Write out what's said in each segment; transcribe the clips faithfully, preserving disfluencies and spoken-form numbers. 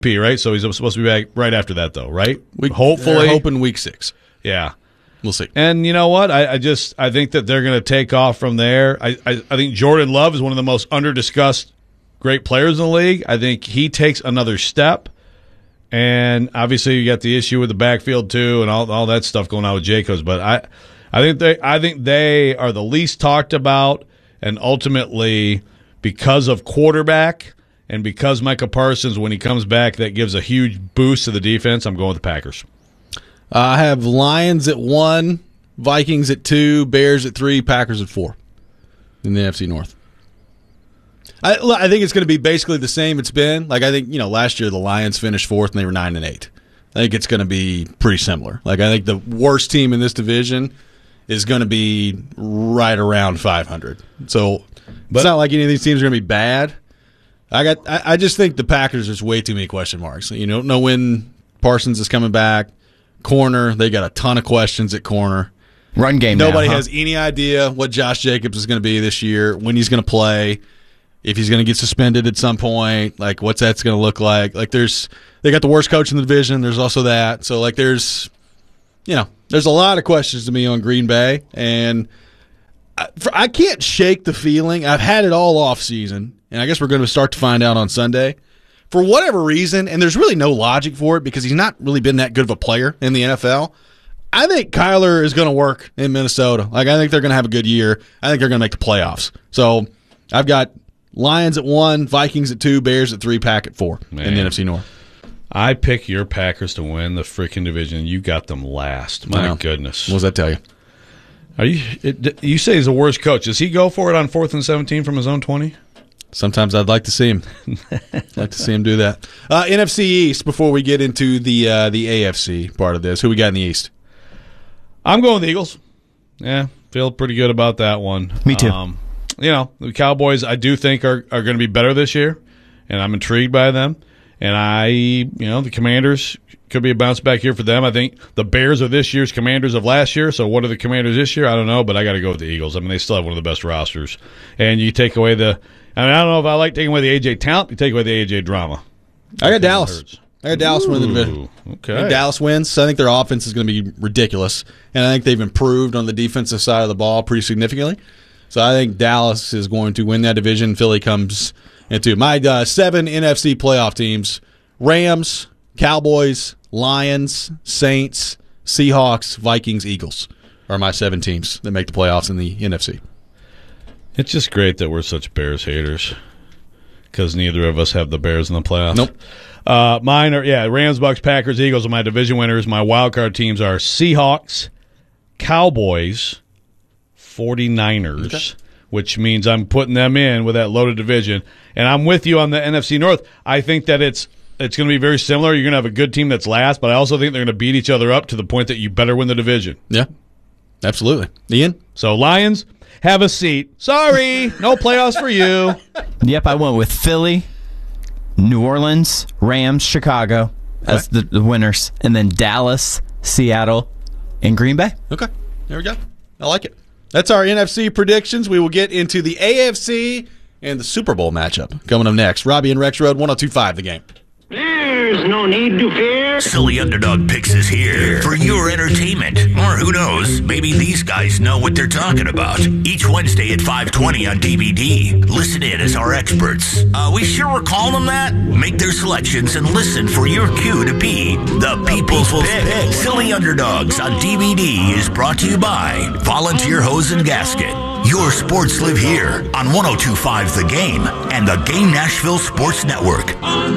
P, right? So he's supposed to be back right after that, though, right? We, Hopefully. hoping week six. Yeah. We'll see. And you know what? I, I just I think that they're going to take off from there. I, I, I think Jordan Love is one of the most under-discussed great players in the league. I think he takes another step. And obviously you got the issue with the backfield too and all all that stuff going on with Jacobs. But I I think they I think they are the least talked about, and ultimately because of quarterback and because Micah Parsons, when he comes back, that gives a huge boost to the defense. I'm going with the Packers. Uh, I have Lions at one, Vikings at two, Bears at three, Packers at four in the N F C North. I, I think it's going to be basically the same it's been. Like I think you know, last year the Lions finished fourth and they were nine and eight. I think it's going to be pretty similar. Like I think the worst team in this division is going to be right around five hundred. So but, it's not like any of these teams are going to be bad. I got. I, I just think the Packers. There's way too many question marks. You don't know when Parsons is coming back. Corner, they got a ton of questions at corner. Run game. Nobody now, huh? has any idea what Josh Jacobs is going to be this year. When he's going to play. If he's going to get suspended at some point, like what's that's going to look like? Like there's, they got the worst coach in the division. There's also that. So like there's, you know, there's a lot of questions to me on Green Bay, and I, for, I can't shake the feeling. I've had it all off season, and I guess we're going to start to find out on Sunday. For whatever reason, and there's really no logic for it because he's not really been that good of a player in the N F L. I think Kyler is going to work in Minnesota. Like I think they're going to have a good year. I think they're going to make the playoffs. So I've got Lions at one, Vikings at two, Bears at three, Pack at four Man. in the N F C North. I pick your Packers to win the freaking division. You got them last. My wow. goodness. What does that tell you? Are you? It, you say he's the worst coach. Does he go for it on fourth and seventeen from his own twenty? Sometimes I'd like to see him. I'd like to see him do that. Uh, N F C East. Before we get into the uh, the A F C part of this, who we got in the East? I'm going with the Eagles. Yeah, feel pretty good about that one. Me too. Um, you know, the Cowboys, I do think are are going to be better this year, and I'm intrigued by them. And I, you know, the Commanders could be a bounce back here for them. I think the Bears are this year's Commanders of last year. So what are the Commanders this year? I don't know, but I got to go with the Eagles. I mean, they still have one of the best rosters. And you take away the, I mean, I don't know if I like taking away the A J talent. You take away the A J drama. I got Dallas. I got Dallas winning the division. Okay. I think Dallas wins. So I think their offense is going to be ridiculous, and I think they've improved on the defensive side of the ball pretty significantly. So I think Dallas is going to win that division. Philly comes into my uh, seven N F C playoff teams: Rams, Cowboys, Lions, Saints, Seahawks, Vikings, Eagles are my seven teams that make the playoffs in the N F C. It's just great that we're such Bears haters because neither of us have the Bears in the playoffs. Nope. Uh, mine are, yeah, Rams, Bucks, Packers, Eagles are my division winners. My wild card teams are Seahawks, Cowboys, forty-niners, okay. Which means I'm putting them in with that loaded division. And I'm with you on the N F C North. I think that it's it's going to be very similar. You're going to have a good team that's last, but I also think they're going to beat each other up to the point that you better win the division. Yeah, absolutely. Ian? So, Lions, have a seat. Sorry, no playoffs for you. Yep, I went with Philly, New Orleans, Rams, Chicago as okay. the, the winners, and then Dallas, Seattle, and Green Bay. Okay, there we go. I like it. That's our N F C predictions. We will get into the A F C and the Super Bowl matchup coming up next. Robbie and Rex Road, one oh two point five The Game. There's no need to fear. Silly Underdog Picks is here for your entertainment. Or who knows, maybe these guys know what they're talking about. Each Wednesday at five twenty on D V D. Listen in as our experts. Uh, we sure we're calling them that? Make their selections and listen for your cue to be the People's Pick. Silly Underdogs on D V D is brought to you by Volunteer Hose and Gasket. Your sports live here on one oh two point five The Game and the Game Nashville Sports Network.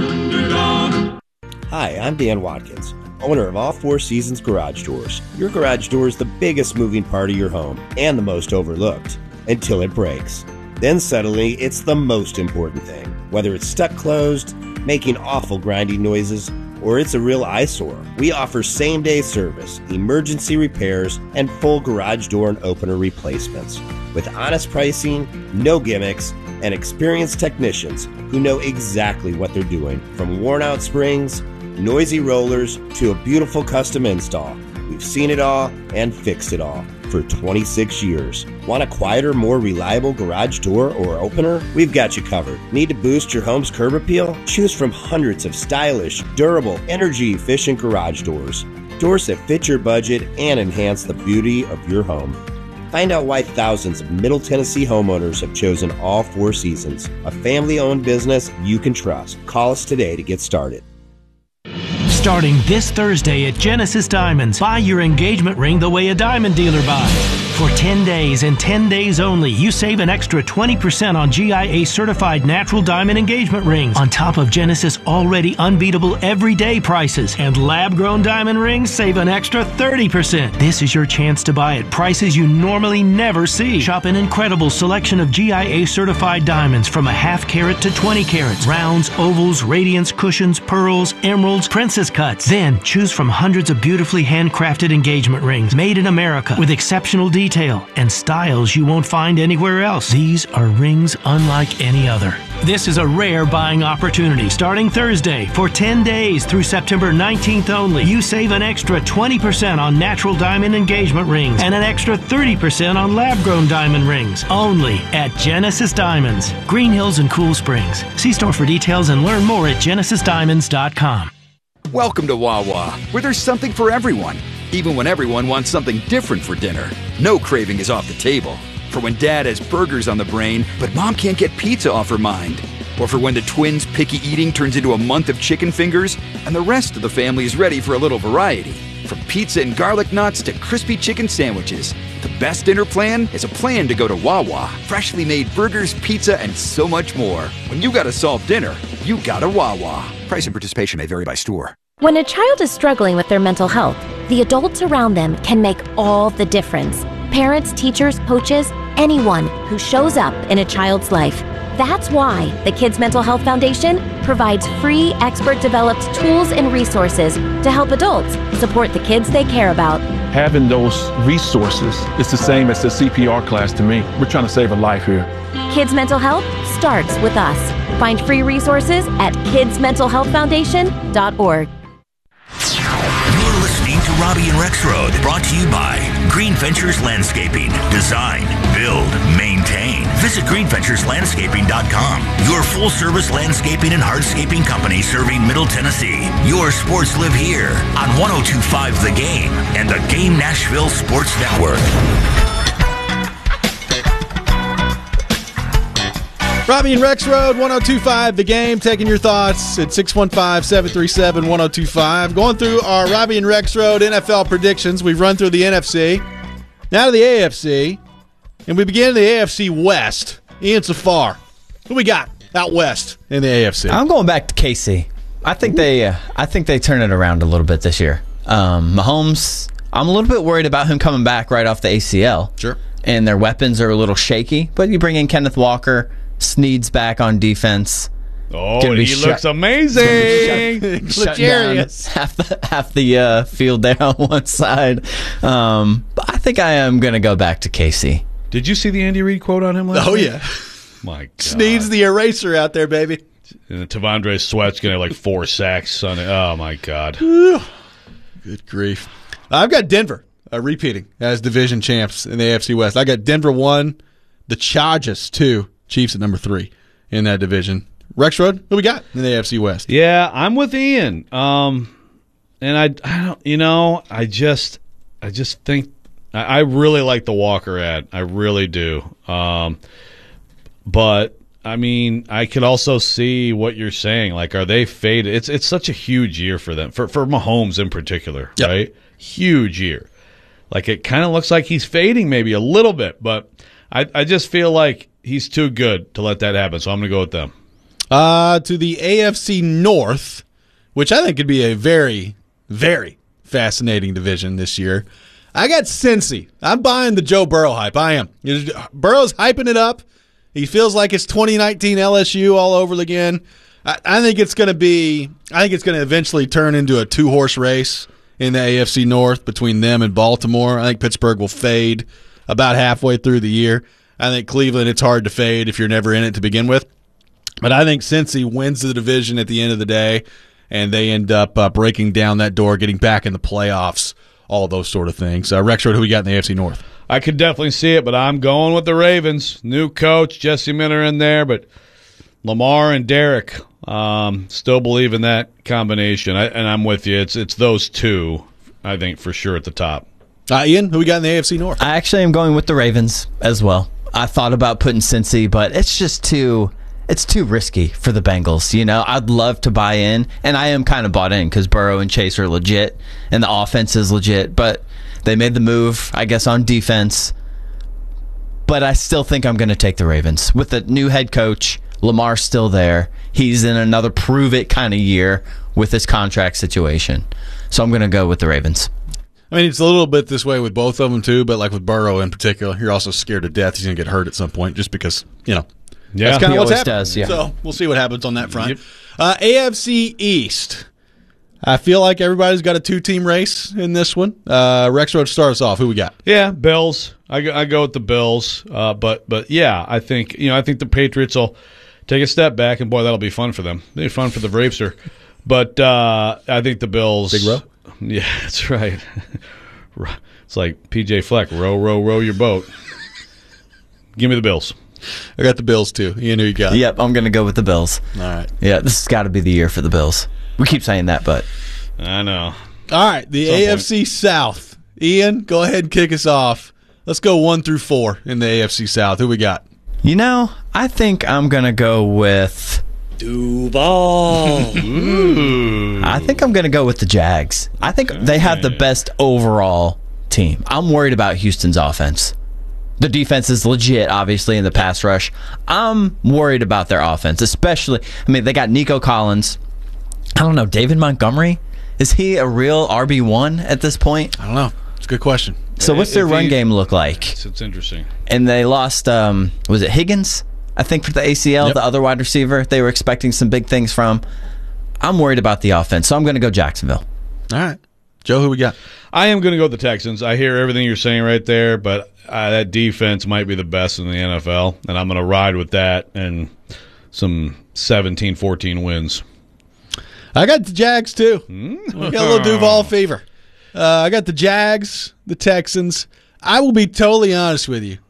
Hi, I'm Dan Watkins, owner of All Four Seasons Garage Doors. Your garage door is the biggest moving part of your home and the most overlooked until it breaks. Then suddenly, it's the most important thing. Whether it's stuck closed, making awful grinding noises, or it's a real eyesore, we offer same-day service, emergency repairs, and full garage door and opener replacements. With honest pricing, no gimmicks, and experienced technicians who know exactly what they're doing, from worn-out springs, noisy rollers, to a beautiful custom install. We've seen it all and fixed it all for twenty-six years. Want a quieter, more reliable garage door or opener? We've got you covered. Need to boost your home's curb appeal? Choose from hundreds of stylish, durable, energy-efficient garage doors. Doors that fit your budget and enhance the beauty of your home. Find out why thousands of Middle Tennessee homeowners have chosen All Four Seasons, a family-owned business you can trust. Call us today to get started. Starting this Thursday at Genesis Diamonds, buy your engagement ring the way a diamond dealer buys. For ten days and ten days only, you save an extra twenty percent on G I A certified natural diamond engagement rings on top of Genesis already unbeatable everyday prices. And lab-grown diamond rings save an extra thirty percent. This is your chance to buy at prices you normally never see. Shop an incredible selection of G I A certified diamonds from a half carat to twenty carats. Rounds, ovals, radiance, cushions, pearls, emeralds, princess cuts. Then choose from hundreds of beautifully handcrafted engagement rings made in America with exceptional detail and styles you won't find anywhere else. These are rings unlike any other. This is a rare buying opportunity. Starting Thursday for ten days through September nineteenth only, you save an extra twenty percent on natural diamond engagement rings and an extra thirty percent on lab-grown diamond rings. Only at Genesis Diamonds, Green Hills and Cool Springs. See store for details and learn more at genesis diamonds dot com. Welcome to Wawa, where there's something for everyone, even when everyone wants something different for dinner. No craving is off the table. For when dad has burgers on the brain, but mom can't get pizza off her mind. Or for when the twins' picky eating turns into a month of chicken fingers, and the rest of the family is ready for a little variety. From pizza and garlic knots to crispy chicken sandwiches, the best dinner plan is a plan to go to Wawa. Freshly made burgers, pizza, and so much more. When you gotta solve dinner, you gotta Wawa. Price and participation may vary by store. When a child is struggling with their mental health, the adults around them can make all the difference. Parents, teachers, coaches, anyone who shows up in a child's life. That's why the Kids Mental Health Foundation provides free, expert-developed tools and resources to help adults support the kids they care about. Having those resources is the same as the C P R class to me. We're trying to save a life here. Kids Mental Health starts with us. Find free resources at kids mental health foundation dot org. You're listening to Robbie and Rexroad, brought to you by Green Ventures Landscaping. Design, build, maintain. Visit green ventures landscaping dot com. Your full-service landscaping and hardscaping company serving Middle Tennessee. Your sports live here on one oh two point five The Game and the Game Nashville Sports Network. Robbie and Rexroad, one oh two point five The Game, taking your thoughts at six one five, seven three seven, one oh two five. Going through our Robbie and Rexroad N F L predictions. We've run through the N F C. Now to the A F C. And we begin in the A F C West. Ian Safar, who we got out west in the A F C? I'm going back to K C. I think they uh, I think they turn it around a little bit this year. Um, Mahomes, I'm a little bit worried about him coming back right off the A C L. Sure. And their weapons are a little shaky, but you bring in Kenneth Walker, Snead's back on defense. Oh, he shut, looks amazing. Shut down half the, half the uh, field there on one side. Um, but I think I am going to go back to K C. Did you see the Andy Reid quote on him last Oh, night? yeah. My God. Snead's the eraser out there, baby. And Tavondre Sweat's going to have like four sacks on it. Oh, my God. Good grief. I've got Denver uh, repeating as division champs in the A F C West. I got Denver one, the Chargers two, Chiefs at number three in that division. Rexroad, who we got in the A F C West? Yeah, I'm with Ian. Um, and I, I don't, you know, I just, I just think I, I really like the Walker ad. I really do. Um, but I mean, I could also see what you're saying. Like, are they faded? It's it's such a huge year for them, for for Mahomes in particular, yep. right? Huge year. Like, it kind of looks like he's fading maybe a little bit, but I I just feel like he's too good to let that happen. So I'm going to go with them. Uh, to the A F C North, which I think could be a very, very fascinating division this year. I got Cincy. I'm buying the Joe Burrow hype. I am. Burrow's hyping it up. He feels like it's twenty nineteen L S U all over again. I, I think it's going to be. I think it's going to eventually turn into a two horse race in the A F C North between them and Baltimore. I think Pittsburgh will fade about halfway through the year. I think Cleveland, it's hard to fade if you're never in it to begin with. But I think Cincy wins the division at the end of the day, and they end up uh, breaking down that door, getting back in the playoffs all those sort of things. Uh, Rexroad, who we got in the A F C North? I could definitely see it, but I'm going with the Ravens. New coach, Jesse Minter in there, but Lamar and Derek, um, still believe in that combination. I, and I'm with you. It's it's those two, I think, for sure at the top. Uh, Ian, who we got in the A F C North? I actually am going with the Ravens as well. I thought about putting Cincy, but it's just too it's too risky for the Bengals. You know, I'd love to buy in, and I am kind of bought in because Burrow and Chase are legit, and the offense is legit, but they made the move, I guess, on defense. But I still think I'm going to take the Ravens. With the new head coach, Lamar's still there. He's in another prove-it kind of year with his contract situation. So I'm going to go with the Ravens. I mean, it's a little bit this way with both of them, too, but like with Burrow in particular, you're also scared to death he's going to get hurt at some point just because, you know, yeah, that's kind of what's always happening. does, yeah. So we'll see what happens on that front. Yep. Uh, A F C East. I feel like everybody's got a two-team race in this one. Uh, Rexroad, start us off. Who we got? Yeah, Bills. I go, I go with the Bills. Uh, but but yeah, I think you know I think the Patriots will take a step back, and boy, that'll be fun for them. It'll be fun for the Bravester. But uh, I think the Bills. Big row. Yeah, that's right. It's like P J Fleck, row, row, row your boat. Give me the Bills. I got the Bills, too. Ian, who you got? Yep, I'm going to go with the Bills. All right. Yeah, this has got to be the year for the Bills. We keep saying that, but I know. All right, the Some A F C point. South. Ian, go ahead and kick us off. Let's go one through four in the A F C South. Who we got? You know, I think I'm going to go with Duval. Ooh. I think I'm going to go with the Jags. I think they have the best overall team. I'm worried about Houston's offense. The defense is legit, obviously, in the pass rush. I'm worried about their offense, especially, I mean, they got Nico Collins. I don't know, David Montgomery? Is he a real R B one at this point? I don't know. It's a good question. So what's their If run he- game look like? It's, it's interesting. And they lost, um, was it Higgins? I think for the A C L, Yep. the other wide receiver. They were expecting some big things from. I'm worried about the offense, so I'm going to go Jacksonville. All right. Joe, who we got? I am going to go with the Texans. I hear everything you're saying right there, but uh, that defense might be the best in the N F L, and I'm going to ride with that and some seventeen fourteen wins. I got the Jags, too. Mm. We got a little Duval fever. Uh, I got the Jags, the Texans. I will be totally honest with you.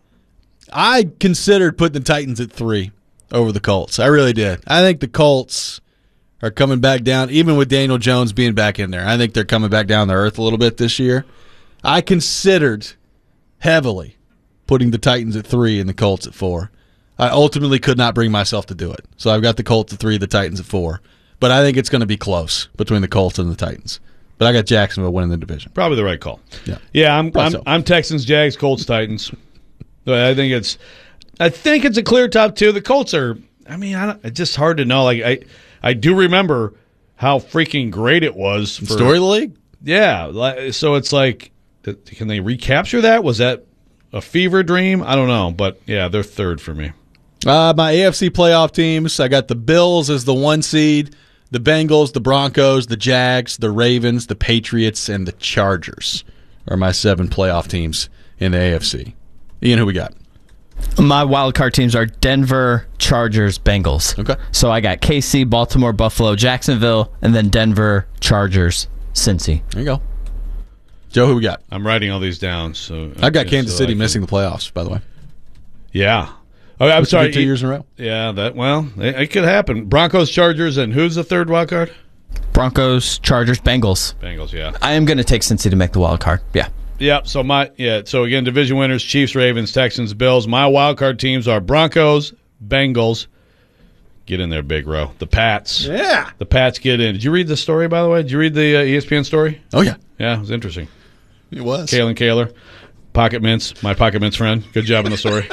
I considered putting the Titans at three over the Colts. I really did. I think the Colts are coming back down, even with Daniel Jones being back in there. I think they're coming back down to earth a little bit this year. I considered heavily putting the Titans at three and the Colts at four. I ultimately could not bring myself to do it. So I've got the Colts at three, the Titans at four. But I think it's going to be close between the Colts and the Titans. But I got Jacksonville winning the division. Probably the right call. Yeah, yeah. I'm Probably I'm, so. I'm Texans, Jags, Colts, Titans. But I think it's I think it's a clear top two. The Colts are. I mean, I don't, it's just hard to know. Like I I do remember how freaking great it was for Story of the league? Yeah. li- So it's like, can they recapture that? Was that a fever dream? I don't know. But yeah, they're third for me. Uh, my A F C playoff teams, I got the Bills as the one seed, the Bengals, the Broncos, the Jags, the Ravens, the Patriots, and the Chargers are my seven playoff teams in the A F C. Ian, who we got? My wild card teams are Denver, Chargers, Bengals. Okay. So I got K C, Baltimore, Buffalo, Jacksonville, and then Denver, Chargers, Cincy. There you go. Joe, who we got? I'm writing all these down. So I got yeah, Kansas so City I can- missing the playoffs, by the way. Yeah. Oh, I'm Which sorry. would be two years in a row. Yeah, that well, it, it could happen. Broncos, Chargers, and who's the third wild card? Broncos, Chargers, Bengals. Bengals. Yeah. I am going to take Cincy to make the wild card. Yeah. Yeah. So my yeah. So again, division winners: Chiefs, Ravens, Texans, Bills. My wild card teams are Broncos, Bengals. Get in there, big row. The Pats. Yeah. The Pats get in. Did you read the story, by the way? Did you read the uh, E S P N story? Oh, yeah. Yeah, it was interesting. It was. Kalen Kaler, Pocket Mints, my Pocket Mints friend. Good job in the story.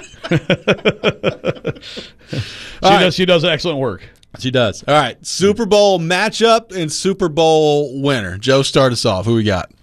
she right. does. She does excellent work. She does. All right. Super Bowl matchup and Super Bowl winner. Joe, start us off. Who we got?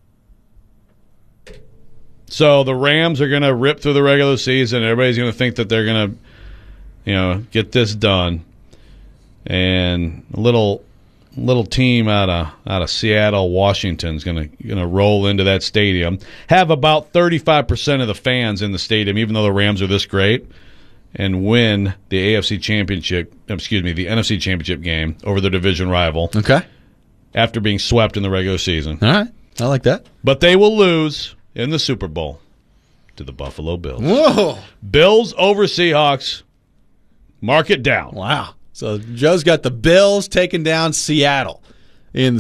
So the Rams are going to rip through the regular season. Everybody's going to think that they're going to, you know, get this done. And a little little team out of out of Seattle, Washington's going to going to roll into that stadium. Have about thirty-five percent of the fans in the stadium, even though the Rams are this great, and win the A F C Championship. Excuse me, the N F C Championship game over their division rival. Okay. After being swept in the regular season. All right. I like that. But they will lose in the Super Bowl to the Buffalo Bills. Whoa. Bills over Seahawks. Mark it down. Wow. So Joe's got the Bills taking down Seattle in